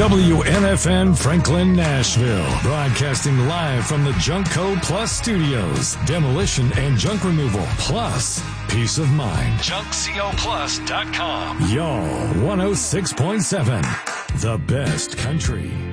WNFN Franklin, Nashville. Broadcasting live from the Junk Code Plus studios. Demolition and junk removal. Plus, peace of mind. JunkCoPlus.com. Y'all 106.7. The best country.